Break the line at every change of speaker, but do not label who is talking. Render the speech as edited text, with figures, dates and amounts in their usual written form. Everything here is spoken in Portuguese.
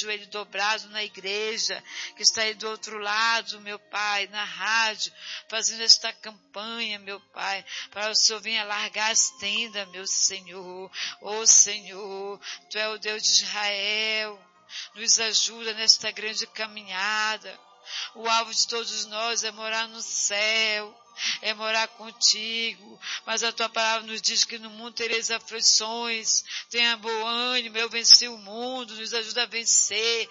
joelho dobrado na igreja, que está aí do outro lado, meu Pai, na rádio, fazendo esta campanha, meu Pai, para o Senhor venha largar as tendas, meu Senhor. Ô Senhor, Tu é o Deus de Israel, nos ajuda nesta grande caminhada. O alvo de todos nós é morar no céu, é morar contigo, mas a tua palavra nos diz que no mundo tereis aflições, tenha bom ânimo, eu venci o mundo, nos ajuda a vencer,